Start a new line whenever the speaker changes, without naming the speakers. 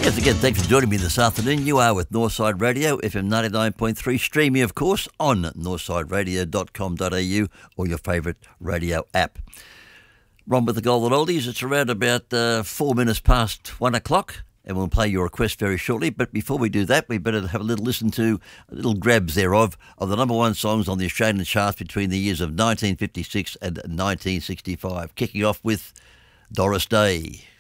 Yes, again, thanks for joining me this afternoon. You are with Northside Radio, FM 99.3, streaming, of course, on northsideradio.com.au or your favourite radio app. Ron with the Golden Oldies. It's around about 4 minutes past 1 o'clock, and we'll play your request very shortly. But before we do that, we better have a little listen to little grabs thereof of the number one songs on the Australian charts between the years of 1956 and 1965, kicking off with Doris Day.